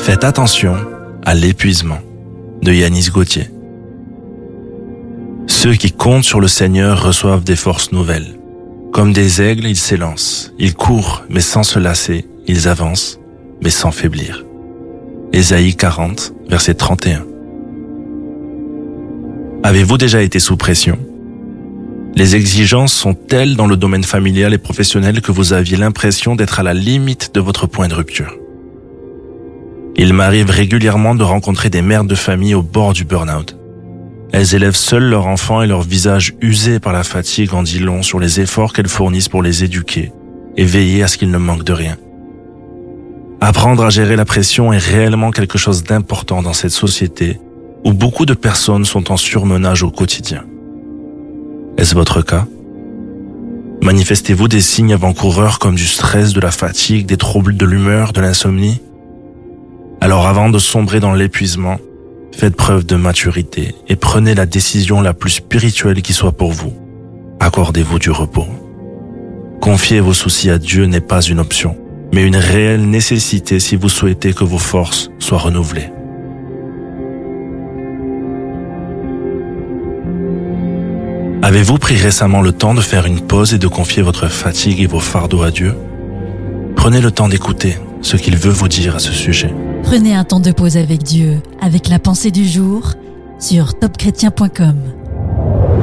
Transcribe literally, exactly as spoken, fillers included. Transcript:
Faites attention à l'épuisement de Yanis Gauthier. Ceux qui comptent sur le Seigneur reçoivent des forces nouvelles. Comme des aigles, ils s'élancent. Ils courent, mais sans se lasser. Ils avancent, mais sans faiblir. Ésaïe quarante, verset trente et un. Avez-vous déjà été sous pression? Les exigences sont telles dans le domaine familial et professionnel que vous aviez l'impression d'être à la limite de votre point de rupture. Il m'arrive régulièrement de rencontrer des mères de famille au bord du burn-out. Elles élèvent seules leurs enfants et leur visage usé par la fatigue en dit long sur les efforts qu'elles fournissent pour les éduquer et veiller à ce qu'ils ne manquent de rien. Apprendre à gérer la pression est réellement quelque chose d'important dans cette société où beaucoup de personnes sont en surmenage au quotidien. Est-ce votre cas? Manifestez-vous des signes avant-coureurs comme du stress, de la fatigue, des troubles de l'humeur, de l'insomnie? Alors avant de sombrer dans l'épuisement, faites preuve de maturité et prenez la décision la plus spirituelle qui soit pour vous. Accordez-vous du repos. Confier vos soucis à Dieu n'est pas une option, mais une réelle nécessité si vous souhaitez que vos forces soient renouvelées. Avez-vous pris récemment le temps de faire une pause et de confier votre fatigue et vos fardeaux à Dieu? Prenez le temps d'écouter ce qu'il veut vous dire à ce sujet. Prenez un temps de pause avec Dieu, avec la pensée du jour, sur top chrétien point com.